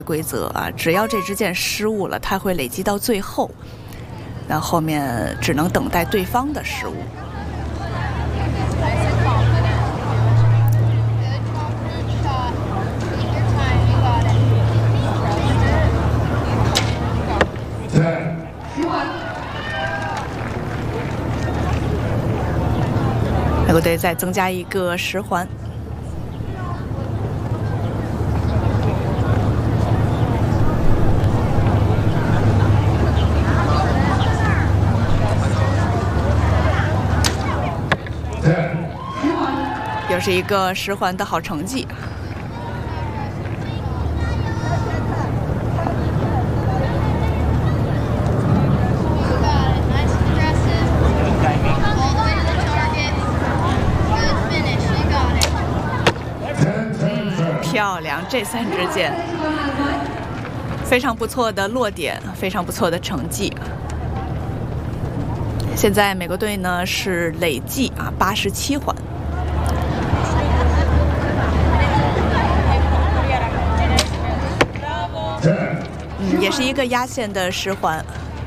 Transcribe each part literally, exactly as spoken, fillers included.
规则啊，只要这支箭失误了，它会累积到最后，那后面只能等待对方的失误。美国队再增加一个十环。又是一个十环的好成绩。漂亮，这三支箭非常不错的落点，非常不错的成绩。现在美国队呢是累计啊八十七环。嗯，也是一个压线的十环。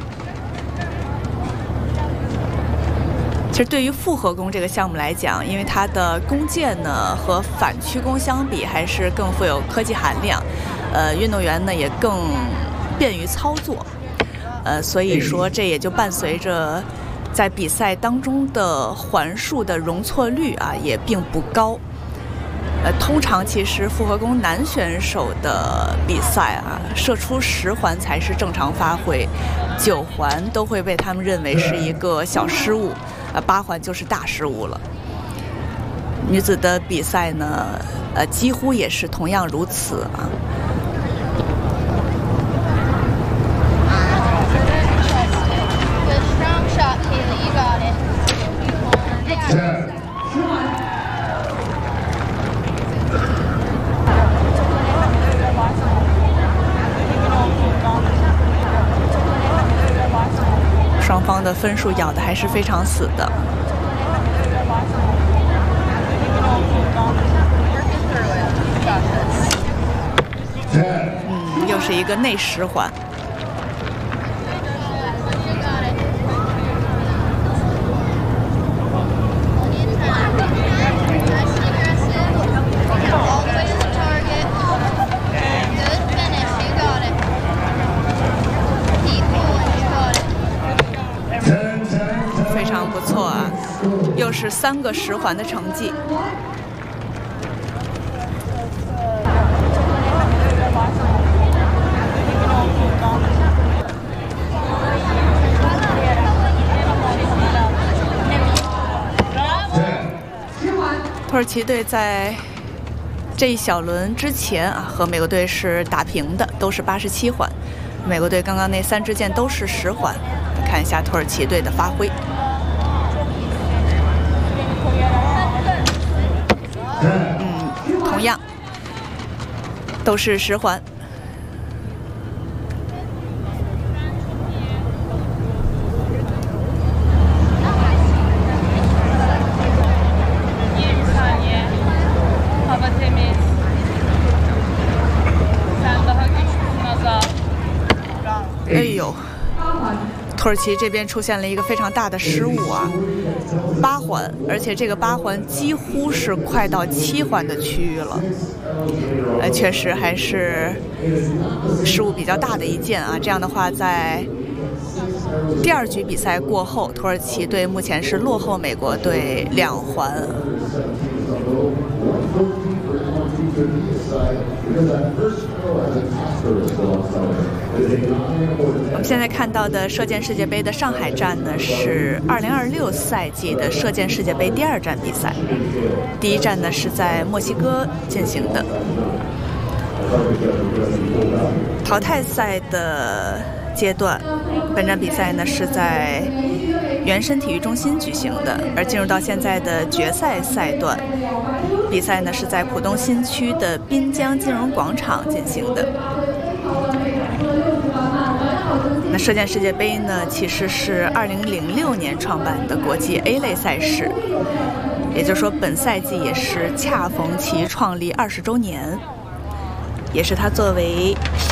其实对于复合弓这个项目来讲，因为它的弓箭呢和反曲弓相比，还是更富有科技含量，呃，运动员呢也更便于操作，呃，所以说这也就伴随着在比赛当中的环数的容错率啊也并不高。呃，通常其实复合弓男选手的比赛啊，射出十环才是正常发挥，九环都会被他们认为是一个小失误，呃，八环就是大失误了。女子的比赛呢，呃，几乎也是同样如此啊。双方的分数咬得还是非常死的。嗯，又是一个内十环。不错啊，又是三个十环的成绩。土耳其队在这一小轮之前啊，和美国队是打平的，都是八十七环。美国队刚刚那三支箭都是十环，看一下土耳其队的发挥。嗯，同样都是十环。哎呦！土耳其这边出现了一个非常大的失误啊，八环，而且这个八环几乎是快到七环的区域了，呃，确实还是失误比较大的一件啊。这样的话，在第二局比赛过后，土耳其队目前是落后美国队两环。我们现在看到的射箭世界杯的上海站呢，是二零二六赛季的射箭世界杯第二站比赛，第一站呢是在墨西哥进行的。淘汰赛的阶段，本站比赛呢是在原深体育中心举行的，而进入到现在的决赛赛段，比赛呢是在浦东新区的滨江金融广场进行的。那射箭世界杯呢，其实是二零零六年创办的国际 A 类赛事，也就是说，本赛季也是恰逢其创立二十周年，也是它作为